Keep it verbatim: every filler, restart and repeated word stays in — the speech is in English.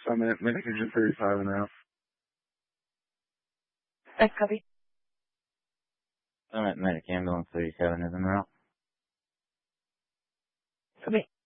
Summit, Medication thirty-five and out. That's copy. Summit Medic Ambulance thirty-seven is en route. Copy.